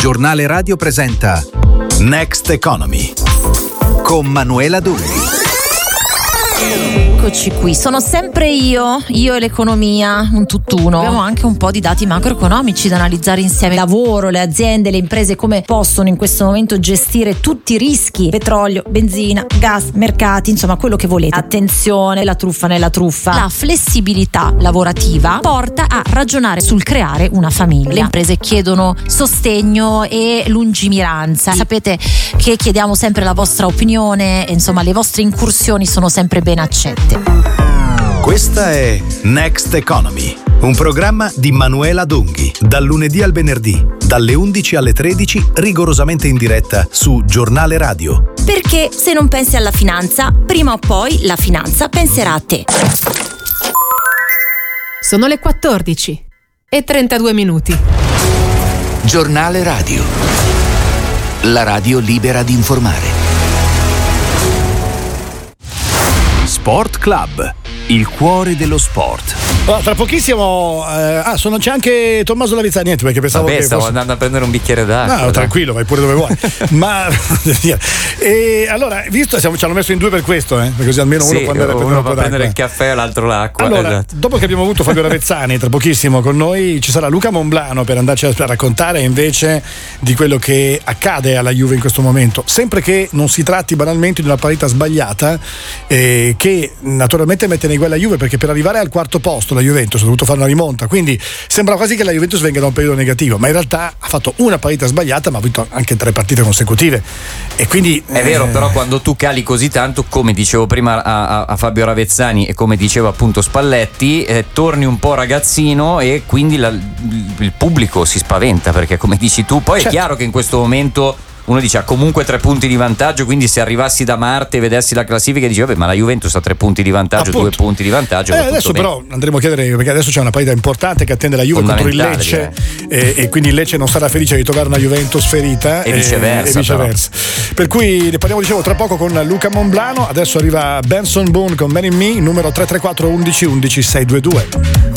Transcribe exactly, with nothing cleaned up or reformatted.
Giornale Radio presenta Next Economy con Manuela Dunghi. Eccoci qui, sono sempre io, io e l'economia, un tutt'uno. Abbiamo anche un po' di dati macroeconomici da analizzare insieme. Il lavoro, le aziende, le imprese, come possono in questo momento gestire tutti i rischi: petrolio, benzina, gas, mercati, insomma quello che volete. Attenzione, la truffa nella truffa. La flessibilità lavorativa porta a ragionare sul creare una famiglia. Le imprese chiedono sostegno e lungimiranza. Sapete che chiediamo sempre la vostra opinione, e insomma le vostre incursioni sono sempre ben accette. Questa è Next Economy, un programma di Manuela Dunghi, dal lunedì al venerdì, dalle undici alle tredici, rigorosamente in diretta su Giornale Radio. Perché se non pensi alla finanza, prima o poi la finanza penserà a te. Sono le quattordici e trentadue minuti. Giornale Radio, la radio libera di informare. Sport Club, il cuore dello sport. Oh, tra pochissimo eh, ah sono c'è anche Tommaso Lavizzani. Niente, perché pensavo Vabbè, che stavo fosse... andando a prendere un bicchiere d'acqua. No, tranquillo, vai pure dove vuoi. Ma e allora, visto siamo, ci hanno messo in due per questo, eh, perché così almeno sì, uno può andare a prendere uno un po' va a prendere d'acqua. il caffè e l'altro l'acqua. Allora, esatto. Dopo che abbiamo avuto Fabio Ravezzani tra pochissimo con noi, ci sarà Luca Monblano per andarci a raccontare invece di quello che accade alla Juve in questo momento, sempre che non si tratti banalmente di una partita sbagliata, eh, che naturalmente mette nei guai la Juve, perché per arrivare al quarto posto la Juventus ha dovuto fare una rimonta, quindi sembra quasi che la Juventus venga da un periodo negativo, ma in realtà ha fatto una partita sbagliata, ma ha vinto anche tre partite consecutive, e quindi è eh... vero, però quando tu cali così tanto, come dicevo prima a, a, a Fabio Ravezzani e come diceva appunto Spalletti, eh, torni un po' ragazzino e quindi la, il pubblico si spaventa, perché come dici tu poi certo. È chiaro che in questo momento uno dice ha comunque tre punti di vantaggio, quindi se arrivassi da Marte e vedessi la classifica dice vabbè, ma la Juventus ha tre punti di vantaggio, appunto. due punti di vantaggio. Eh, adesso però andremo a chiedere, perché adesso c'è una partita importante che attende la Juve contro il Lecce, e, e quindi il Lecce non sarà felice di trovare una Juventus ferita e viceversa, e, e viceversa. Per cui ne parliamo, dicevo, tra poco con Luca Monblano. Adesso arriva Benson Boone con Man in Me, numero tre tre quattro undici undici sei due due.